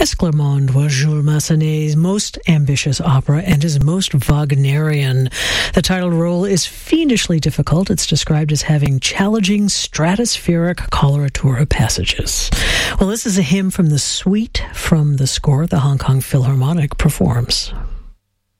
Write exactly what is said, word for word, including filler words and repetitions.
Esclarmonde was Jules Massenet's most ambitious opera and his most Wagnerian. The title role is fiendishly difficult. It's described as having challenging stratospheric coloratura passages. Well, this is a hymn from the suite from the score the Hong Kong Philharmonic performs.